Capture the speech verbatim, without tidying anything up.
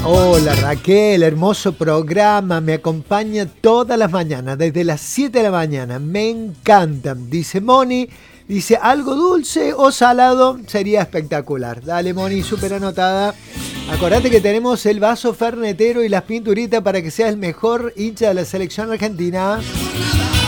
Hola Raquel, hermoso programa, me acompaña todas las mañanas, desde las siete de la mañana, me encantan. Dice Moni, dice algo dulce o salado sería espectacular. Dale Moni, súper anotada. Acordate que tenemos el vaso fernetero y las pinturitas para que seas el mejor hincha de la selección argentina.